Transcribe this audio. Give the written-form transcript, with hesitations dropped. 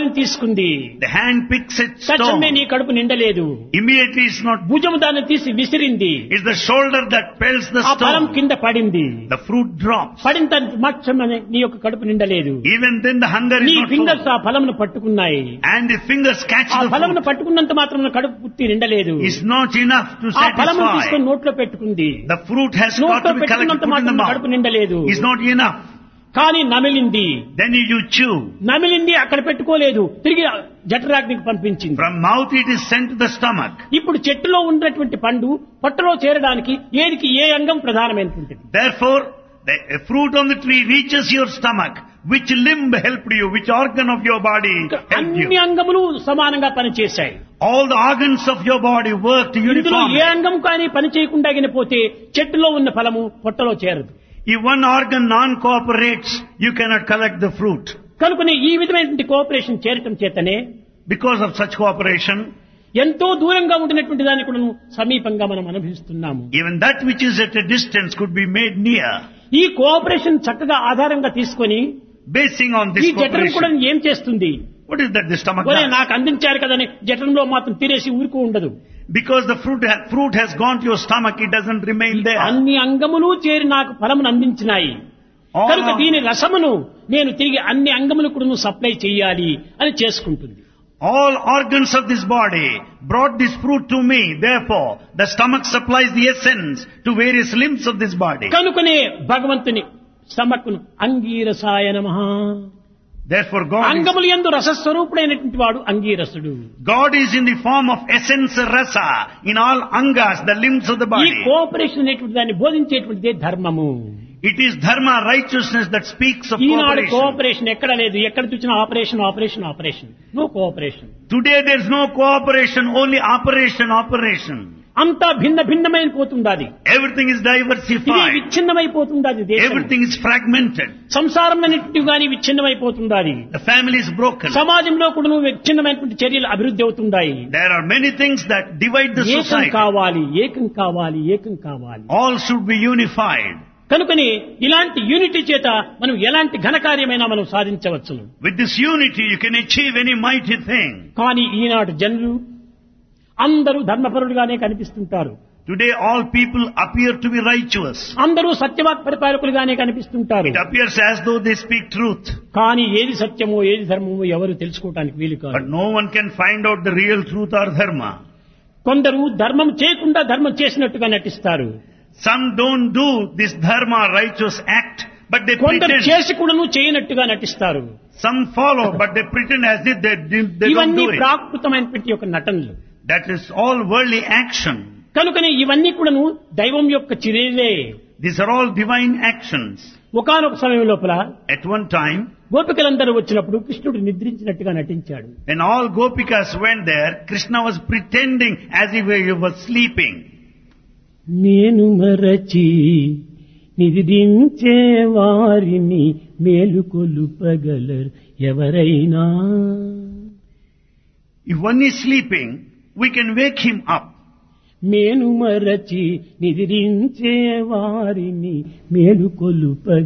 రాయిని తీసుకుంది. The hand picks a తక్షణమే stone. నీ కడుపు నిండలేదు. Immediately it's not. భుజము దాన్ని తీసి విసిరింది. It's the shoulder that pelts the ఆ ఫలం stone. కింద పడింది. The fruit drops. పడిన తక్షణమే నీ యొక్క కడుపు నిండలేదు. Even then the hunger నీ is not ఫింగర్స్ full. ఆ ఫలమును పట్టుకున్నాయి. And the fingers catch ఆ the ఫలమును fruit. పట్టుకున్నంత మాత్రం కడుపు పూర్తి నిండలేదు. It's not enough to ఆ ఫలమును satisfy. తీసుకొని నోట్లో పెట్టుకుంది. The fruit has got నోట్లో to be collected, పెట్టుకున్నంత put in the మాత్రం కడుపు mouth. నిండలేదు. It's not enough. కానీ నమిలింది. Then you chew. నమిలింది అక్కడ పెట్టుకోలేదు, తిరిగి జఠరాగ్నికి పంపించింది. From mouth it is sent to the stomach. ఇప్పుడు చెట్టులో ఉన్నటువంటి పండు పొట్టలో చేరడానికి ఏదికి ఏ అంగం ప్రధానమైనటువంటిది? Therefore, the fruit on the tree reaches your stomach. Which limb helped you? Which organ of your body helped అన్ని you? అంగములు సమానంగా పనిచేశాయి. All the organs of your body worked ఇందులో ఏ uniformly. అంగం కానీ పని చేయకుండా పోతే చెట్టులో ఉన్న ఫలము పొట్టలో చేరదు. If one organ non-cooperates, you cannot collect the fruit. కనుకనే ఈ విధమైనటువంటి కోఆపరేషన్ చేరటం చేతనే Because of such cooperation, ఎంతో దూరంగా ఉండినటువంటి దాన్ని కూడా సమీపంగా మనం అనుభవిస్తున్నాము. even that which is at a distance could be made near. ఈ కోఆపరేషన్ చక్కగా ఆధారంగా తీసుకొని Basing on ఈ this జఠరం కూడా cooperation. ఏం చేస్తుంది? What is that the stomach ఒరే does? నాకు అందించారు కదని జఠరంలో మాత్రం తినేసి ఊరుకు ఉండదు. Because the fruit has gone to your stomach, it doesn't remain there. అన్ని అంగములు చేరి నాకు ఫలమును అందించినాయి. All కనుక of- దీని రసమును నేను తిరిగి అన్ని అంగములకు కూడా సప్లై చేయాలి అని చేసుకుంటుంది. All organs of this body brought this fruit to me. Therefore, the stomach supplies the essence to various limbs of this body. కనుకనే భగవంతుని స్టమక్ను అంగీరసాయ నమః. Therefore, God అంగములు యందు రసస్వరూపుడైనటువంటి వాడు అంగీరసుడు. is in the form of essence rasa in all angas, the limbs of the ఈ body. Cooperation అనేటువంటి దాన్ని బోధించేటువంటిదే ధర్మము. It is dharma, righteousness that speaks of Eenadu cooperation. Cooperation ఎక్కడ లేదు. ఎక్కడ చూసినా operation operation operation, no cooperation. Today there is no cooperation, only operation. అంతా భిన్న భిన్నమైన పోతుండాది. Everything is ఇది diversified. విచ్ఛిన్నమైపోతుండాది. దేశం Everything is fragmented. సంసారం అనేటువంటి గాని విచ్ఛిన్నమైపోతుండాది. The family is broken. సమాజంలో కూడా విచ్ఛిన్నమైనటువంటి చర్యలు అభివృద్ధి అవుతుంటాయి. There are many things that divide the ఏకం society. కావాలి, ఏకం కావాలి, ఏకం కావాలి. All should be unified. కనుకని ఇలాంటి యూనిటీ చేత మనం ఎలాంటి ఘనకార్యమైనా మనం సాధించవచ్చు. With this unity you can achieve any mighty thing. కానీ ఈనాటి జనులు అందరూ ధర్మపరులుగానే కనిపిస్తుంటారు. Today all people appear to be righteous. అందరూ సత్యవాక్ పరిపాలకులుగానే కనిపిస్తుంటారు. It appears as though they speak truth. కానీ ఏది సత్యమో ఏది ధర్మమో ఎవరు తెలుసుకోవడానికి వీలు But కాదు. no one can find out the real truth or dharma. కొందరు ధర్మం చేయకుండా ధర్మం చేసినట్టుగా నటిస్తారు. Some don't do this dharma righteous act, but they కొందరు pretend. చేసి కూడాను చేయనట్టుగా నటిస్తారు. Some follow, but they pretend as if they don't ఇవన్నీ do it. ప్రాకృతమైనటువంటి యొక్క నటనలు. That is all worldly action. కనుకనే ఇవన్నీ కూడాను దైవం యొక్క చర్యలే. These are all divine actions. ఒకానొక సమయం లోపల At one time, గోపికలందరూ వచ్చినప్పుడు కృష్ణుడు నిద్రించినట్టుగా నటించాడు. when all gopikas went there, Krishna was pretending as if he was sleeping. నేను మరచి నిద్రించే వారిని మేలుకొలుపగలరు ఎవరైనా. If one is sleeping, we can wake him up. మేను మరచి నిద్రించే వారిని మేలుకొలుప